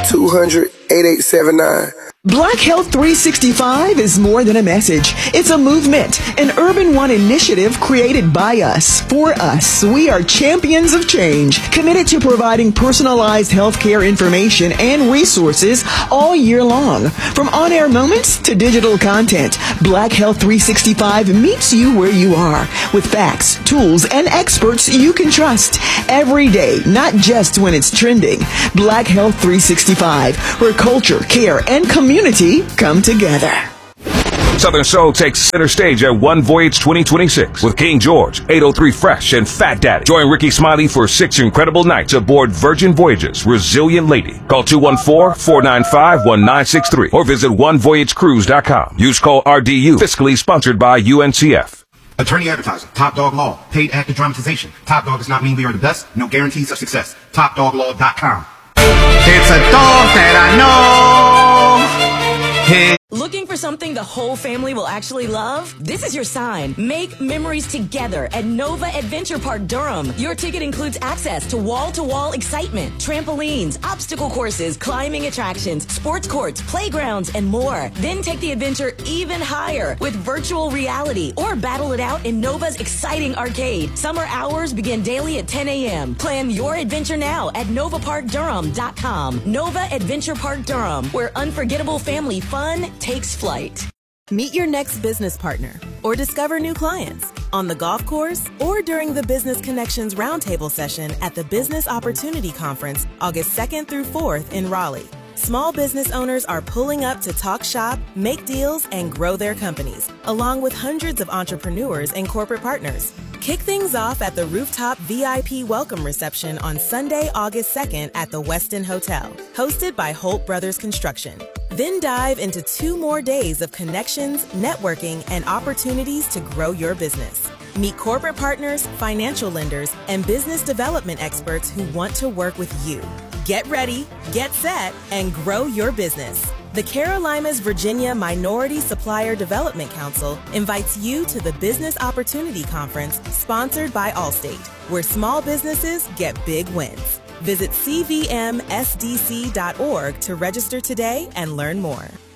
1-800-8879. Black Health 365 is more than a message. It's a movement, an Urban One initiative created by us, for us. We are champions of change, committed to providing personalized healthcare information and resources all year long. From on-air moments to digital content, Black Health 365 meets you where you are with facts, tools, and experts you can trust every day, not just when it's trending. Black Health 365, where culture, care, and community come together. Southern Soul takes center stage at One Voyage 2026 with King George, 803 Fresh, and Fat Daddy. Join Ricky Smiley for 6 incredible nights aboard Virgin Voyage's Resilient Lady. Call 214-495-1963 or visit onevoyagecruise.com. Use code RDU. Fiscally sponsored by UNCF. Attorney Advertising, Top Dog Law, paid actor dramatization. Top Dog does not mean we are the best. No guarantees of success. TopDogLaw.com. It's a dog that I know. Hey. Looking for something the whole family will actually love? This is your sign. Make memories together at Nova Adventure Park Durham. Your ticket includes access to wall-to-wall excitement, trampolines, obstacle courses, climbing attractions, sports courts, playgrounds, and more. Then take the adventure even higher with virtual reality or battle it out in Nova's exciting arcade. Summer hours begin daily at 10 a.m. Plan your adventure now at NovaParkDurham.com. Nova Adventure Park Durham, where unforgettable family fun takes flight. Meet your next business partner or discover new clients on the golf course or during the Business Connections Roundtable session at the Business Opportunity Conference, August 2nd through 4th in Raleigh. Small business owners are pulling up to talk shop, make deals, and grow their companies, along with hundreds of entrepreneurs and corporate partners. Kick things off at the rooftop VIP welcome reception on Sunday, August 2nd at the Westin Hotel, hosted by Holt Brothers Construction. Then dive into 2 more days of connections, networking, and opportunities to grow your business. Meet corporate partners, financial lenders, and business development experts who want to work with you. Get ready, get set, and grow your business. The Carolinas, Virginia Minority Supplier Development Council invites you to the Business Opportunity Conference sponsored by Allstate, where small businesses get big wins. Visit cvmsdc.org to register today and learn more.